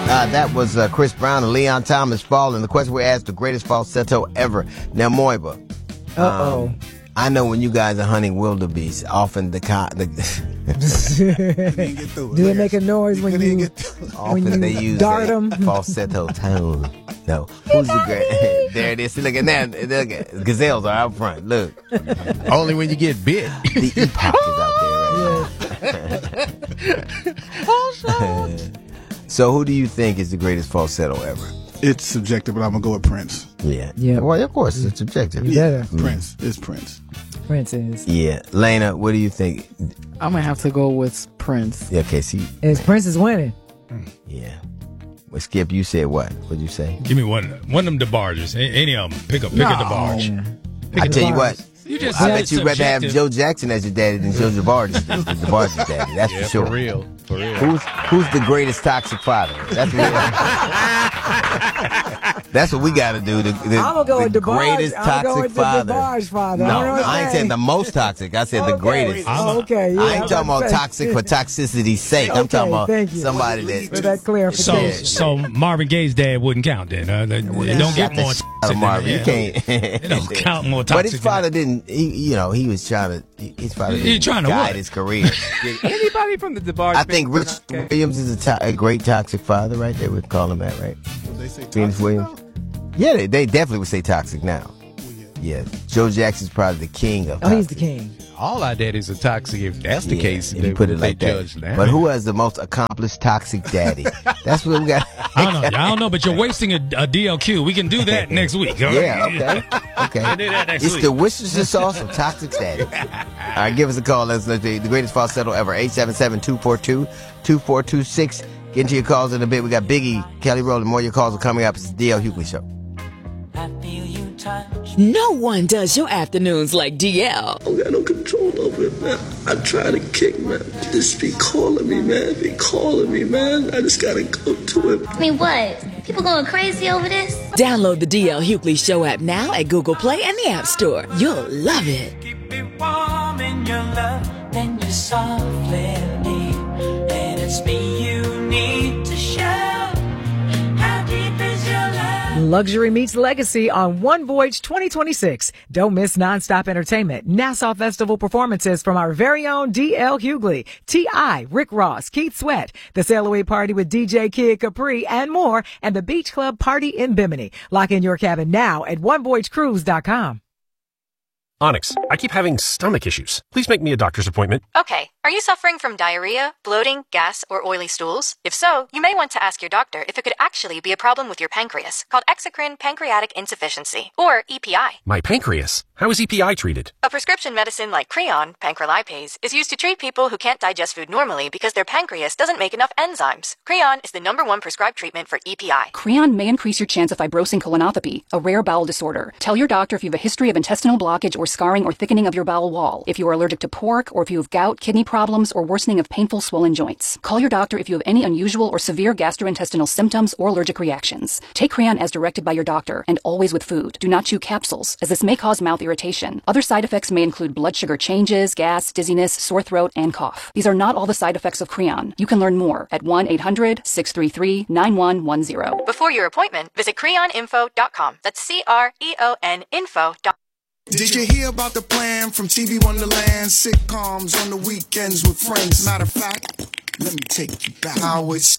That was Chris Brown and Leon Thomas Fall, and the question we asked, the greatest falsetto ever. Now, Moiba. I know when you guys are hunting wildebeest, often do they make a noise when you they use dart them? Falsetto tone. No. Who's the great? There it is. See, look at that. Look at gazelles are out front. Look. Only when you get bit. The epoch is out there right now. So who do you think is the greatest falsetto ever? It's subjective, but I'm going to go with Prince. Yeah. Yeah. Well, of course, it's subjective. Yeah. Prince. It's Prince. Prince is. Yeah. Lena, what do you think? I'm going to have to go with Prince. Yeah, okay, see. Prince is winning. Yeah. Well, Skip, you said what? What'd you say? Give me one of them DeBarges. Any of them. Pick a DeBarge. Yeah. I tell you what. You just I said bet you'd rather have subjective. Joe Jackson as your daddy than Joe DeBarge's daddy. That's for sure. For real. Who's the greatest toxic father? That's what we got to do. I'm gonna go with the DeBarge. greatest I'm going toxic with the father. DeBarge father. No, I don't know I ain't saying the most toxic. I said the greatest. Okay, yeah, I ain't talking about toxic for toxicity's sake. I'm talking about somebody for that clarification. So Marvin Gaye's dad wouldn't count then. It don't get more toxic than Marvin. You that. can't. It don't count more toxic. But his father didn't. He was trying to. His father He trying to guide what? his career. Anybody from the DeBarge? I think Rich Williams is a great toxic father, right? They would call him that, right? They say Venus Williams. Yeah, they definitely would say toxic now. Yeah, Joe Jackson's probably the king of. He's the king. All our daddies are toxic if that's the case. If you put it like that. But who has the most accomplished toxic daddy? That's what we got. I don't know, but you're wasting a DLQ. We can do that next week. Yeah, okay. We'll do that next It's week. the Worcestershire sauce of toxic daddy. All right, give us a call. Let's the greatest falsetto ever. 877-242-2426. Get into your calls in a bit. We got Biggie, Kelly Rowland. More of your calls are coming up. It's the DL Hughley Show. I feel you touch. No one does your afternoons like DL. I don't got no control over it, man. I try to kick, man. Just be calling me, man. Be calling me, man. I just gotta go to it. I mean, what? People going crazy over this? Download the DL Hughley Show app now at Google Play and the App Store. You'll love it. Keep me warm in your love, then you softly leave. And it's me you need to show. How deep is your love? Luxury meets legacy on One Voyage 2026. Don't miss nonstop entertainment, Nassau Festival performances from our very own DL Hughley, T.I., Rick Ross, Keith Sweat, the Sail Away Party with DJ Kid Capri, and more, and the Beach Club Party in Bimini. Lock in your cabin now at onevoyagecruise.com. Onyx, I keep having stomach issues. Please make me a doctor's appointment. Okay, are you suffering from diarrhea, bloating, gas, or oily stools? If so, you may want to ask your doctor if it could actually be a problem with your pancreas, called exocrine pancreatic insufficiency, or EPI. My pancreas. How is EPI treated? A prescription medicine like Creon, pancrelipase, is used to treat people who can't digest food normally because their pancreas doesn't make enough enzymes. Creon is the #1 prescribed treatment for EPI. Creon may increase your chance of fibrosing colonopathy, a rare bowel disorder. Tell your doctor if you have a history of intestinal blockage or scarring or thickening of your bowel wall, if you are allergic to pork, or if you have gout, kidney problems, or worsening of painful swollen joints. Call your doctor if you have any unusual or severe gastrointestinal symptoms or allergic reactions. Take Creon as directed by your doctor, and always with food. Do not chew capsules, as this may cause mouth irritation. Other side effects may include blood sugar changes, gas, dizziness, sore throat, and cough. These are not all the side effects of Creon. You can learn more at 1-800-633-9110. Before your appointment, visit creoninfo.com. That's CREON info.com. Did you hear about the plan from TV Wonderland? Sitcoms on the weekends with friends. Matter of fact, let me take you back. How it's